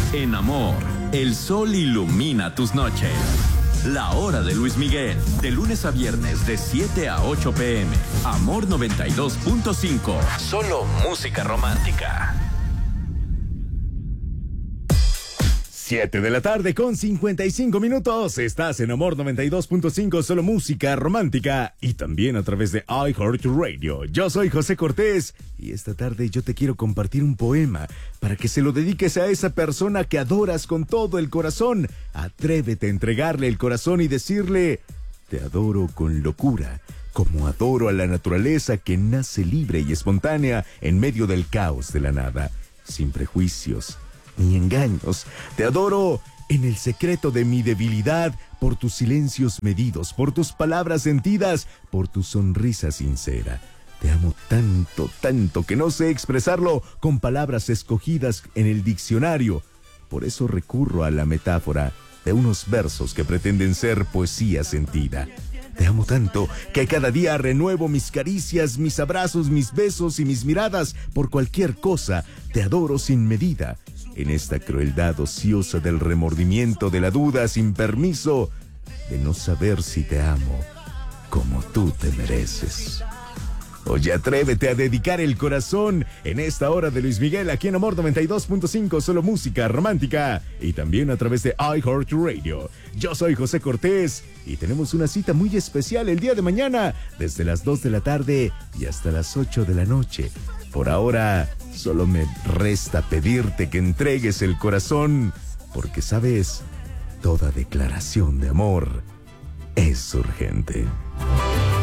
En Amor, el sol ilumina tus noches. La hora de Luis Miguel, de lunes a viernes de 7 a 8 p.m. Amor 92.5. Solo música romántica. 7 de la tarde con 55 minutos. Estás en Amor 92.5, solo música romántica. Y también a través de iHeartRadio. Yo soy José Cortés. Y esta tarde yo te quiero compartir un poema para que se lo dediques a esa persona que adoras con todo el corazón. Atrévete a entregarle el corazón y decirle: te adoro con locura, como adoro a la naturaleza que nace libre y espontánea en medio del caos de la nada, sin prejuicios ni engaños. Te adoro en el secreto de mi debilidad, por tus silencios medidos, por tus palabras sentidas, por tu sonrisa sincera. Te amo tanto, tanto que no sé expresarlo con palabras escogidas en el diccionario. Por eso recurro a la metáfora de unos versos que pretenden ser poesía sentida. Te amo tanto que cada día renuevo mis caricias, mis abrazos, mis besos y mis miradas por cualquier cosa. Te adoro sin medida. En esta crueldad ociosa del remordimiento, de la duda sin permiso, de no saber si te amo como tú te mereces. Oye, atrévete a dedicar el corazón en esta hora de Luis Miguel, aquí en Amor 92.5, solo música romántica, y también a través de iHeartRadio. Yo soy José Cortés y tenemos una cita muy especial el día de mañana, desde las 2 de la tarde y hasta las 8 de la noche. Por ahora, solo me resta pedirte que entregues el corazón, porque sabes, toda declaración de amor es urgente.